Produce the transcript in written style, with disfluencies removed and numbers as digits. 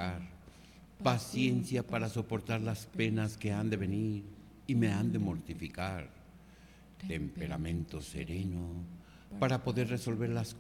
trabajar, paciencia para soportar las penas que han de venir y me han de mortificar, temperamento sereno para poder resolver las